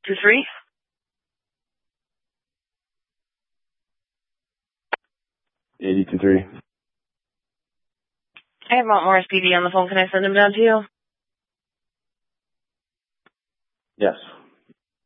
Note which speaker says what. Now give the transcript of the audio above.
Speaker 1: 2-3.
Speaker 2: $82.3.
Speaker 1: I have Mount Morris PD on the phone. Can I send him down to you?
Speaker 2: Yes.